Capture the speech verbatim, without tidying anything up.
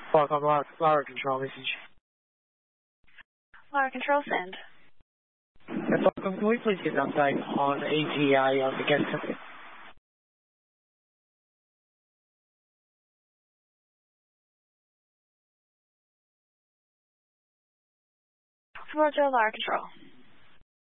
Welcome, Laura, Laura Control message. Laura Control, send. Yes, welcome. Can we please get an update on E T A of the gas company? Roger, Laura Control.